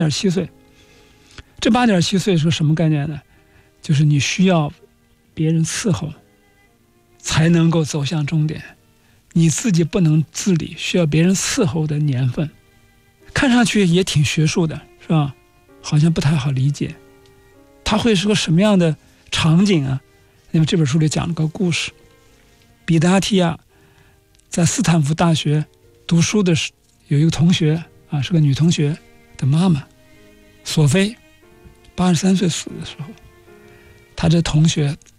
7岁。这8.7岁是个什么概念呢？就是你需要别人伺候才能够走向终点，你自己不能自理，需要别人伺候的年份。看上去也挺学术的，是吧？好像不太好理解。它会是个什么样的场景啊？因为这本书里讲了个故事，彼得阿提亚在斯坦福大学读书的时有一个同学啊，是个女同学的妈妈索菲，83岁死的时候，他这同学